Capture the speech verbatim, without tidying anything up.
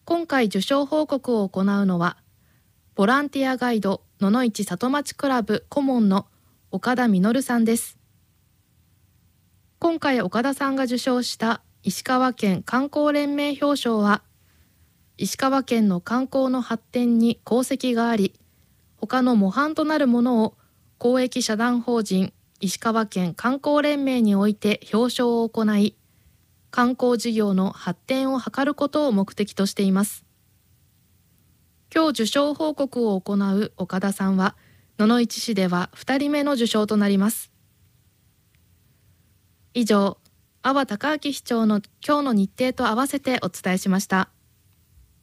今回受賞報告を行うのは、ボランティアガイド野々市里町クラブ顧問の岡田実さんです。今回岡田さんが受賞した石川県観光連盟表彰は、石川県の観光の発展に功績があり、他の模範となるものを公益社団法人石川県観光連盟において表彰を行い、観光事業の発展を図ることを目的としています。今日受賞報告を行う岡田さんは、野々市市ではふたりめの受賞となります。以上、阿波隆明市長の今日の日程と合わせてお伝えしました。